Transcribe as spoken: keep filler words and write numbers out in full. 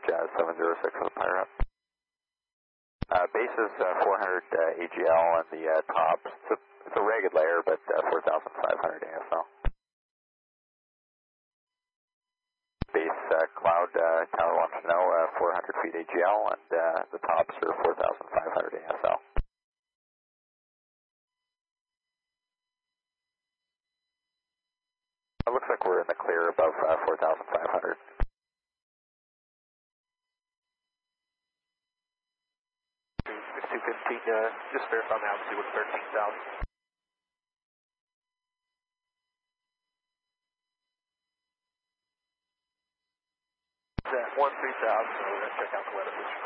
Jazz seven zero six with a pirate. Uh, base is uh, four hundred uh, A G L and the uh, tops. It's a, it's a ragged layer, but uh, four thousand five hundred A S L. Base uh, cloud uh, tower wants to know uh, four hundred feet A G L and uh, the tops are four thousand five hundred A S L. It looks like we're in the clear above uh, four thousand five hundred. two fifteen, uh, just verify my altitude with thirteen thousand. It's at one three thousand, so we're going to check out the weather.